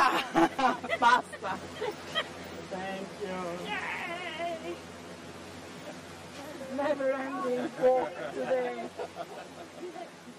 Basta. Thank you. Yay! Never ending walk today.